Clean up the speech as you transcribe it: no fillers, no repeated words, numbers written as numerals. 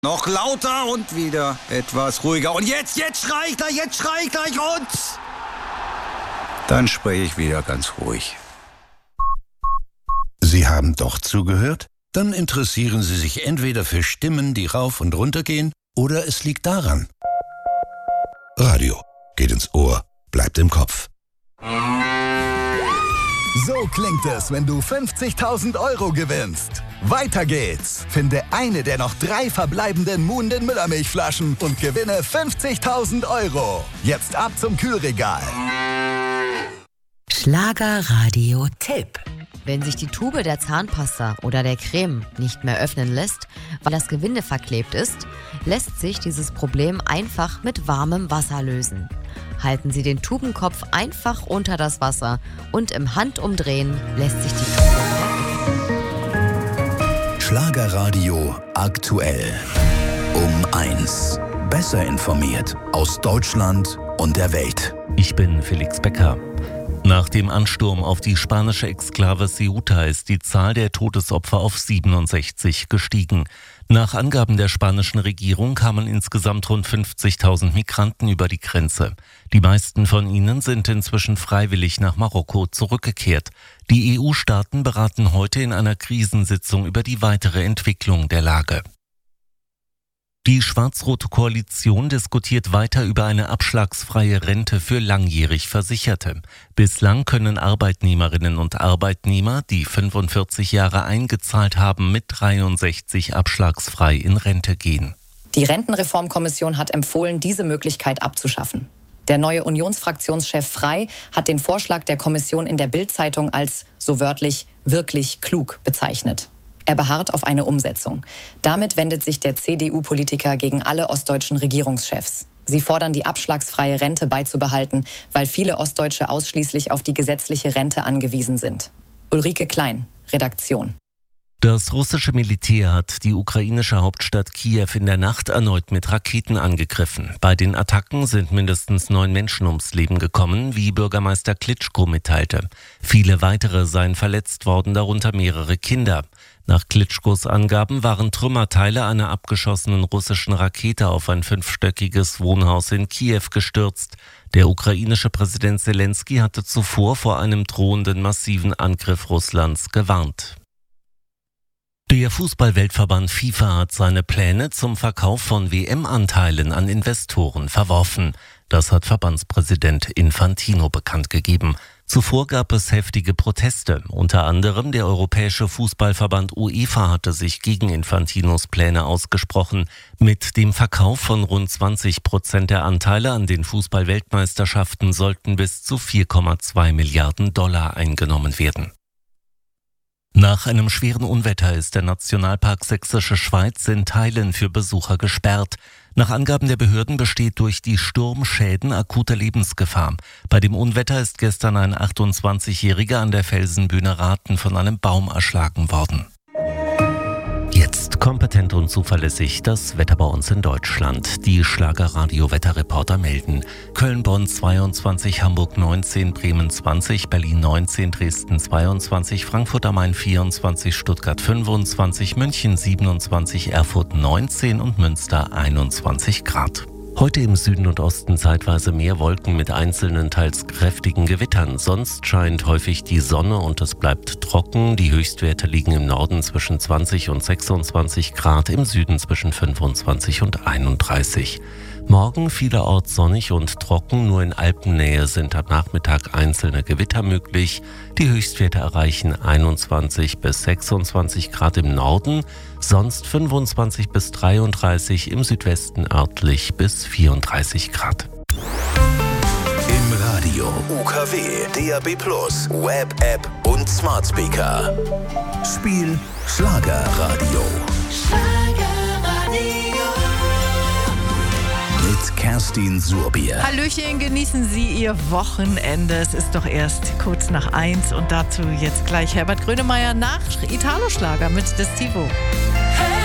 Noch lauter und wieder etwas ruhiger. Und jetzt schrei ich gleich und... Dann spreche ich wieder ganz ruhig. Sie haben doch zugehört? Dann interessieren Sie sich entweder für Stimmen, die rauf und runter gehen, oder es liegt daran. Radio geht ins Ohr, bleibt im Kopf. So klingt es, wenn du 50.000 € gewinnst. Weiter geht's. Finde eine der noch 3 verbleibenden Muhnden Müllermilchflaschen und gewinne 50.000 €. Jetzt ab zum Kühlregal. Schlagerradio-Tipp. Wenn sich die Tube der Zahnpasta oder der Creme nicht mehr öffnen lässt, weil das Gewinde verklebt ist, lässt sich dieses Problem einfach mit warmem Wasser lösen. Halten Sie den Tubenkopf einfach unter das Wasser und im Handumdrehen lässt sich die Tube... Schlagerradio aktuell. Um 1. Besser informiert aus Deutschland und der Welt. Ich bin Felix Becker. Nach dem Ansturm auf die spanische Exklave Ceuta ist die Zahl der Todesopfer auf 67 gestiegen. Nach Angaben der spanischen Regierung kamen insgesamt rund 50.000 Migranten über die Grenze. Die meisten von ihnen sind inzwischen freiwillig nach Marokko zurückgekehrt. Die EU-Staaten beraten heute in einer Krisensitzung über die weitere Entwicklung der Lage. Die schwarz-rote Koalition diskutiert weiter über eine abschlagsfreie Rente für langjährig Versicherte. Bislang können Arbeitnehmerinnen und Arbeitnehmer, die 45 Jahre eingezahlt haben, mit 63 abschlagsfrei in Rente gehen. Die Rentenreformkommission hat empfohlen, diese Möglichkeit abzuschaffen. Der neue Unionsfraktionschef Frey hat den Vorschlag der Kommission in der Bild-Zeitung als, so wörtlich, wirklich klug bezeichnet. Er beharrt auf eine Umsetzung. Damit wendet sich der CDU-Politiker gegen alle ostdeutschen Regierungschefs. Sie fordern, die abschlagsfreie Rente beizubehalten, weil viele Ostdeutsche ausschließlich auf die gesetzliche Rente angewiesen sind. Ulrike Klein, Redaktion. Das russische Militär hat die ukrainische Hauptstadt Kiew in der Nacht erneut mit Raketen angegriffen. Bei den Attacken sind mindestens 9 Menschen ums Leben gekommen, wie Bürgermeister Klitschko mitteilte. Viele weitere seien verletzt worden, darunter mehrere Kinder. Nach Klitschkos Angaben waren Trümmerteile einer abgeschossenen russischen Rakete auf ein 5-stöckiges Wohnhaus in Kiew gestürzt. Der ukrainische Präsident Selenskyj hatte zuvor vor einem drohenden massiven Angriff Russlands gewarnt. Der Fußball-Weltverband FIFA hat seine Pläne zum Verkauf von WM-Anteilen an Investoren verworfen. Das hat Verbandspräsident Infantino bekannt gegeben. Zuvor gab es heftige Proteste. Unter anderem der Europäische Fußballverband UEFA hatte sich gegen Infantinos Pläne ausgesprochen. Mit dem Verkauf von rund 20% der Anteile an den Fußball-Weltmeisterschaften sollten bis zu 4,2 Milliarden $ eingenommen werden. Nach einem schweren Unwetter ist der Nationalpark Sächsische Schweiz in Teilen für Besucher gesperrt. Nach Angaben der Behörden besteht durch die Sturmschäden akute Lebensgefahr. Bei dem Unwetter ist gestern ein 28-Jähriger an der Felsenbühne Rathen von einem Baum erschlagen worden. Jetzt kompetent und zuverlässig das Wetter bei uns in Deutschland. Die Schlagerradio-Wetterreporter melden: Köln, Bonn 22, Hamburg 19, Bremen 20, Berlin 19, Dresden 22, Frankfurt am Main 24, Stuttgart 25, München 27, Erfurt 19 und Münster 21 Grad. Heute im Süden und Osten zeitweise mehr Wolken mit einzelnen, teils kräftigen Gewittern. Sonst scheint häufig die Sonne und es bleibt trocken. Die Höchstwerte liegen im Norden zwischen 20 und 26 Grad, im Süden zwischen 25 und 31. Morgen vielerorts sonnig und trocken, nur in Alpennähe sind am Nachmittag einzelne Gewitter möglich. Die Höchstwerte erreichen 21 bis 26 Grad im Norden, sonst 25 bis 33, im Südwesten örtlich bis 34 Grad. Im Radio, UKW, DAB+, Web-App und Smart Speaker. Spiel Schlagerradio. Mit Kerstin Surbier. Hallöchen, genießen Sie Ihr Wochenende. Es ist doch erst kurz nach 1 und dazu jetzt gleich Herbert Grönemeyer nach Italo-Schlager mit Destivo.